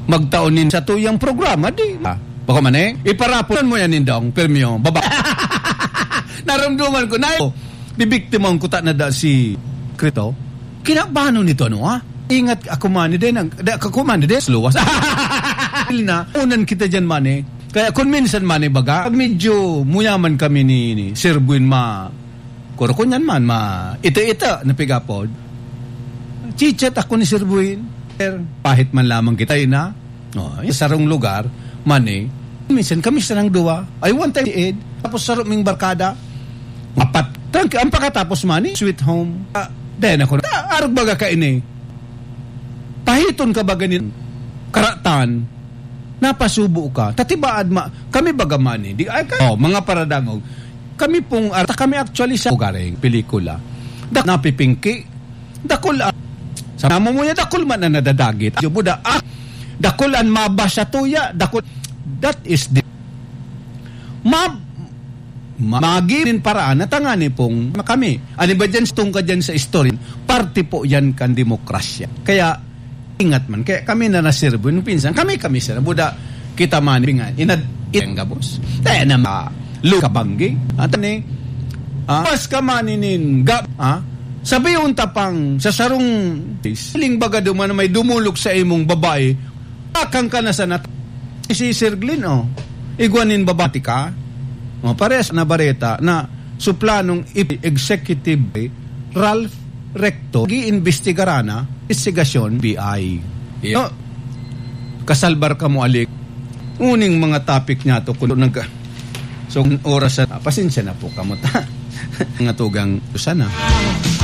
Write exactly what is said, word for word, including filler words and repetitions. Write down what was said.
magtaonin sa tuyang programa, di. Ah, baka man eh, iparapon mo yan nindong, permyo, baba. Naramdaman ko na, oh, bibiktimang ko ta na da si Krito. Kinabano nito, ano ha? Ingat ako mani din, ako mani din, sluwas. Na, unan kita dyan mani. Kaya kung minsan mani baga, pag medyo muyaman kami ni, ni Sir Buin ma, kuro ko nyan man, ma, ita-ita, napigapod. Chichat ako ni Sir Buin. Pahit man lamang kita na, oh, sa sarong lugar, mani, minsan kami sa nang duwa, ay one time ed, tapos sarong ming barkada, apat, tangka, ang pagkatapos mani, sweet home. Uh, Dahil ako, arag baga ka ini, pahiton ka baga ni karatan, napasubo ka, tatibaad ma, kami baga mani, di, ay, ka, oh, mga paradangog, kami pong, uh, kami actually sa ugaring pelikula, dak napipingki, dakol, uh, sa namo mo niya, dakol man na nadadagit, yung buda, ah, dakol an mabasa tuya, dakol, that is the, ma, magiging paraan na tangani pong kami. Ano ba dyan, tungka dyan sa story, parte po yan kan demokrasya. Kaya, ingat man, kaya kami na nasirbo, nung pinsan, kami kami sila, buda, kita man, bingan, inad, itang gabos. Dahil na ma, lukabanggi, at ni, ah, pas ka maninin, gab, ah, sabi yung tapang, sa sarong, siling baga duman na may dumulog sa imong babae, akang ka na sa nat, si Sir Glenn, oh, igwanin babati ka, oh, pares na bareta na suplanong executive Ralph Recto gi-investigarana investigasyon B I. Yeah. No, kasalbar ka mo alik. Uning mga topic niya to kuno nag so oras na pasensya na po kamo ta. Nga tugang sana.